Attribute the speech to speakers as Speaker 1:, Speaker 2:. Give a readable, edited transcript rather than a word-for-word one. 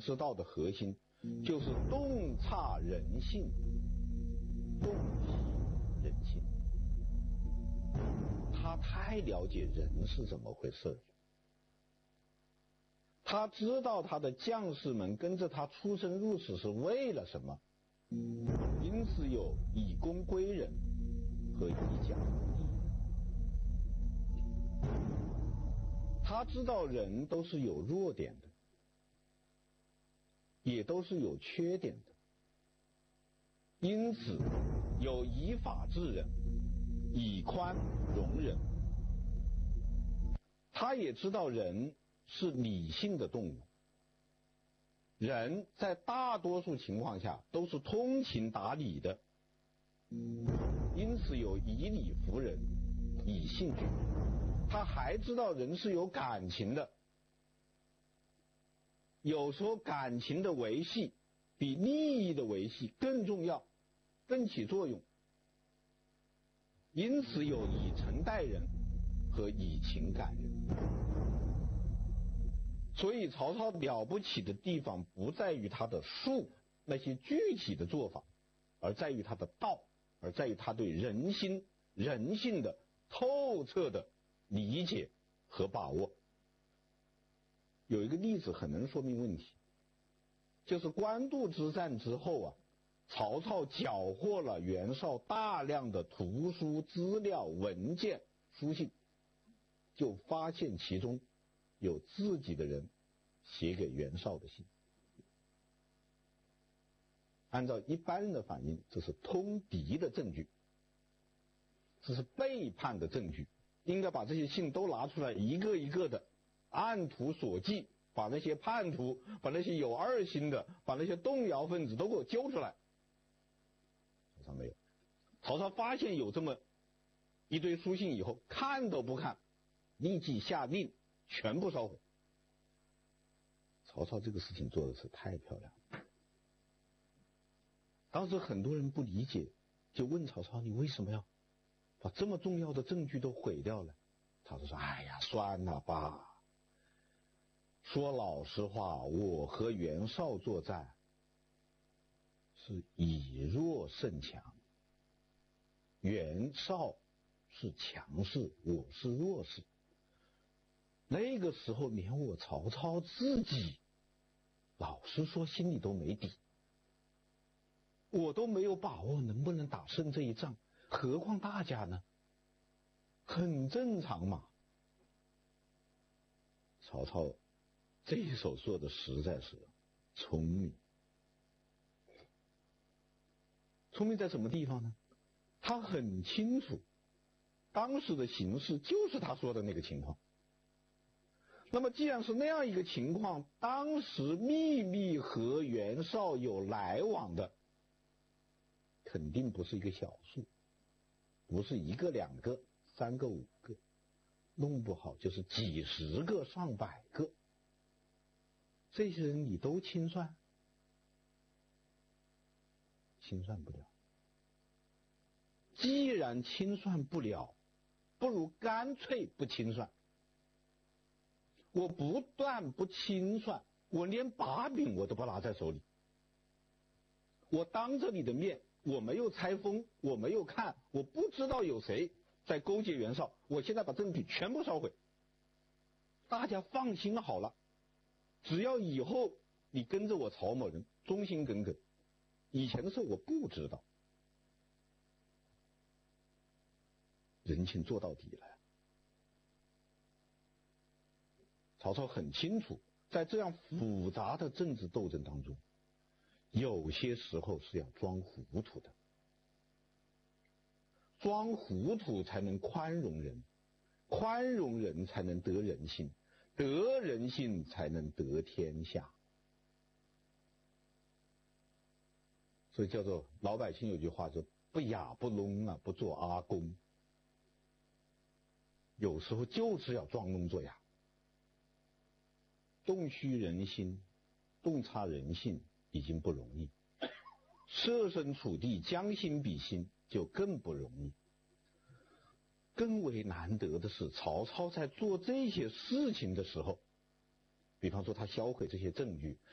Speaker 1: 之道的核心，就是洞察人性，洞悉人性。他太了解人是怎么回事，他知道他的将士们跟着他出生入死是为了什么，因此有以功归人和以假复敌。他知道人都是有弱点的，也都是有缺点的，因此有以法治人，以宽容人。他也知道人是理性的动物，人在大多数情况下都是通情达理的，因此有以理服人，以性举人。他还知道人是有感情的，有时候感情的维系比利益的维系更重要，更起作用，因此有以诚待人和以情感人。所以曹操了不起的地方不在于他的术，那些具体的做法，而在于他的道，而在于他对人心人性的透彻的理解和把握。有一个例子很能说明问题，就是官渡之战之后啊，曹操缴获了袁绍大量的图书资料文件书信，就发现其中有自己的人写给袁绍的信。按照一般人的反应，这是通敌的证据，这是背叛的证据，应该把这些信都拿出来，一个一个的按图索骥，把那些叛徒，把那些有二心的，把那些动摇分子都给我揪出来。曹操没有，曹操发现有这么一堆书信以后，看都不看，立即下令全部烧毁。曹操这个事情做的是太漂亮了。当时很多人不理解，就问曹操，你为什么要把这么重要的证据都毁掉了？曹操说，哎呀，算了吧，说老实话，我和袁绍作战是以弱胜强，袁绍是强势，我是弱势。那个时候连我曹操自己老实说心里都没底，我都没有把握能不能打胜这一仗，何况大家呢？很正常嘛。曹操这一手做的实在是聪明。聪明在什么地方呢？他很清楚当时的形势就是他说的那个情况。那么既然是那样一个情况，当时秘密和袁绍有来往的肯定不是一个小数，不是一个两个三个五个，弄不好就是几十个上百个。这些人你都清算？清算不了。既然清算不了，不如干脆不清算。我不但不清算，我连把柄我都不拿在手里。我当着你的面，我没有拆封，我没有看，我不知道有谁在勾结袁绍，我现在把证据全部烧毁。大家放心好了，只要以后你跟着我曹某人忠心耿耿，以前的事我不知道。人情做到底了。曹操很清楚，在这样复杂的政治斗争当中，有些时候是要装糊涂的，装糊涂才能宽容人，宽容人才能得人心，得人心才能得天下。所以叫做老百姓有句话说，不哑不聋啊，不做阿公。有时候就是要装聋作哑。洞悉人心，洞察人性已经不容易，设身处地将心比心就更不容易。更为难得的是，曹操在做这些事情的时候，比方说他销毁这些证据，